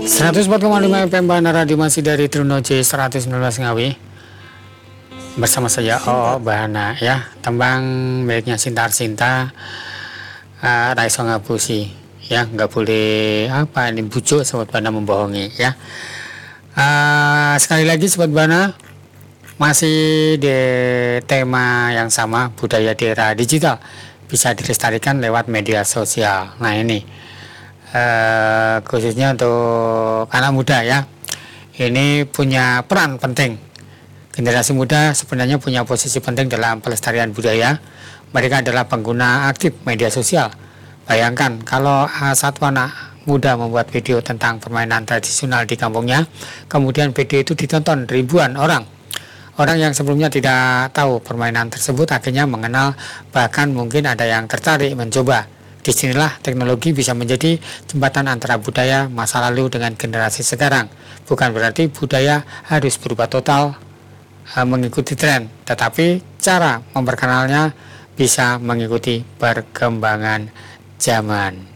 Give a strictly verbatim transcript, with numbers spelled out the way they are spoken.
seratus empat koma lima F M Bahana Radio masih dari Truno J seratus sembilan belas Ngawi. Bersama saya Oh Bahana ya. Tembang miliknya Sinta Arsinta, uh, Raiso Ngapusi ya. Nggak boleh apa ini bujuk Sobat Bahana membohongi ya. uh, Sekali lagi Sobat Bahana, masih di tema yang sama, budaya di era digital bisa dilestarikan lewat media sosial. Nah ini Uh, khususnya untuk anak muda ya, ini punya peran penting. Generasi muda sebenarnya punya posisi penting dalam pelestarian budaya. Mereka adalah pengguna aktif media sosial. Bayangkan kalau uh, satu anak muda membuat video tentang permainan tradisional di kampungnya, kemudian video itu ditonton ribuan orang. Orang yang sebelumnya tidak tahu permainan tersebut akhirnya mengenal, bahkan mungkin ada yang tertarik mencoba. Disinilah teknologi bisa menjadi jembatan antara budaya masa lalu dengan generasi sekarang. Bukan berarti budaya harus berubah total uh, mengikuti tren, tetapi cara memperkenalnya bisa mengikuti perkembangan zaman.